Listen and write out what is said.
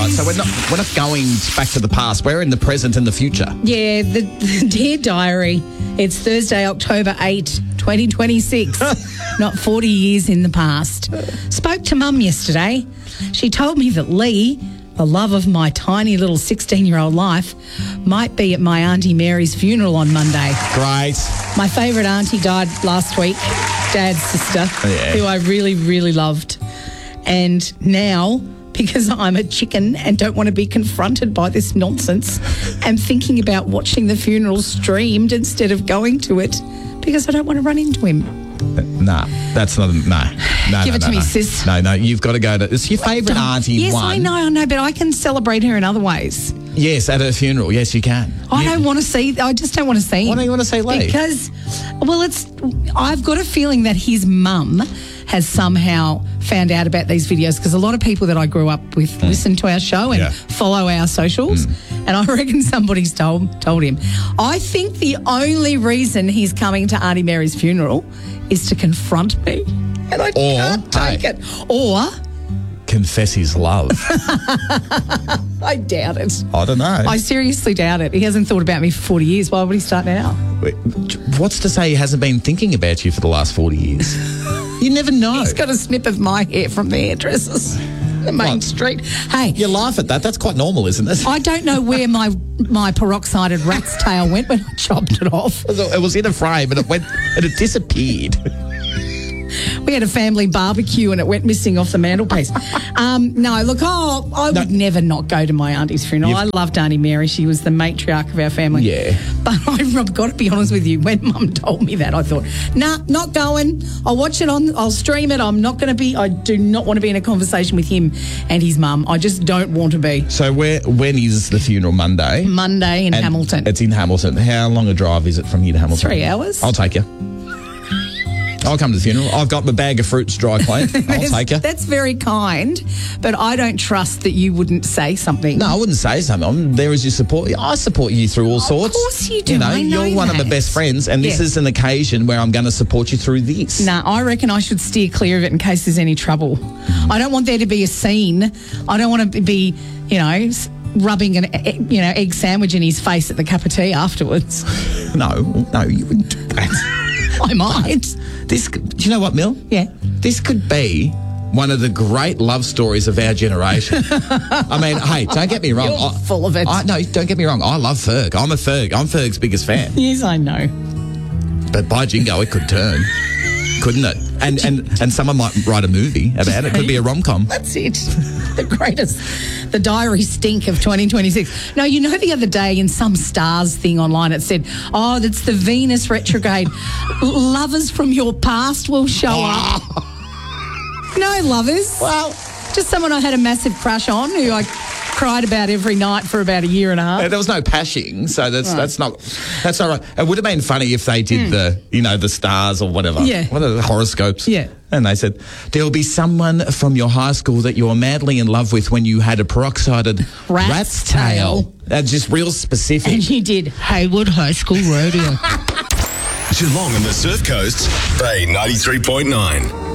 So we're not going back to the past. We're in the present and the future. Yeah, the Dear Diary. It's Thursday, October 8, 2026. Not 40 years in the past. Spoke to Mum yesterday. She told me that Lee, the love of my tiny little 16-year-old life, might be at my Auntie Mary's funeral on Monday. Great. My favourite auntie died last week, Dad's sister, who I really, really loved. And now, because I'm a chicken and don't want to be confronted by this nonsense, I'm thinking about watching the funeral streamed instead of going to it because I don't want to run into him. Nah, that's not... No. Give it to me, sis. No, you've got to go to... It's your favourite auntie, yes, one. I know, but I can celebrate her in other ways. Yes, at her funeral. Yes, you can. I just don't want to see him. Why don't you want to see Lee? Because, I've got a feeling that his mum has somehow found out about these videos because a lot of people that I grew up with listen to our show and follow our socials, and I reckon somebody's told him. I think the only reason he's coming to Auntie Mary's funeral is to confront me, and I can't take it. Or confess his love. I doubt it. I don't know. I seriously doubt it. He hasn't thought about me for 40 years. Why would he start now? What's to say he hasn't been thinking about you for the last 40 years? You never know. He's got a snip of my hair from the hairdressers. The main street. Hey. You laugh at that. That's quite normal, isn't it? I don't know where my peroxided rat's tail went when I chopped it off. It was in a frame and it disappeared. We had a family barbecue and it went missing off the mantelpiece. No, look, I would never not go to my auntie's funeral. I loved Auntie Mary. She was the matriarch of our family. Yeah. But I've got to be honest with you, when Mum told me that, I thought, nah, not going. I'll watch it I'll stream it. I do not want to be in a conversation with him and his mum. I just don't want to be. So when is the funeral? Monday? Monday in Hamilton. It's in Hamilton. How long a drive is it from here to Hamilton? 3 hours. I'll take you. I'll come to the funeral. I've got my bag of fruits dry clean. I'll take you. That's very kind, but I don't trust that you wouldn't say something. No, I wouldn't say something. I'm there as your support. I support you through all sorts. Of course you do. I know you're one of my best friends, and this is an occasion where I'm going to support you through this. No, I reckon I should steer clear of it in case there's any trouble. I don't want there to be a scene. I don't want to be, rubbing an egg sandwich in his face at the cup of tea afterwards. No, you wouldn't do that. I might. Do you know what, Mill? Yeah. This could be one of the great love stories of our generation. I mean, hey, don't get me wrong. You're full of it. No, don't get me wrong. I love Ferg. I'm Ferg's biggest fan. Yes, I know. But by jingo, it could turn, couldn't it? And someone might write a movie about it. It could be a rom-com. That's it. The greatest. The diary stink of 2026. No, the other day in some stars thing online it said, that's the Venus retrograde. Lovers from your past will show up. No lovers. Well, just someone I had a massive crush on who I cried about every night for about a year and a half. There was no pashing, so that's not right. It would have been funny if they did the stars or whatever. Yeah. What are the horoscopes? Yeah. And they said, there'll be someone from your high school that you were madly in love with when you had a peroxided rat's tail. That's just real specific. And you did Hayward High School Rodeo. Geelong and the Surf Coast, Bay 93.9.